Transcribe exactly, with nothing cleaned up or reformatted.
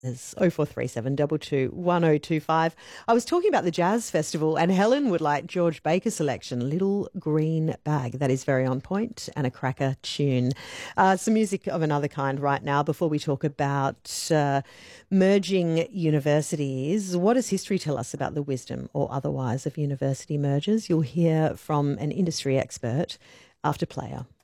There's oh four three seven two two one oh two five. I was talking about the Jazz Festival, and Helen would like George Baker's selection, Little Green Bag. That is very on point and a cracker tune. Uh, some music of another kind right now before we talk about uh, merging universities. What does history tell us about the wisdom or otherwise of university mergers? You'll hear from an industry expert after Player.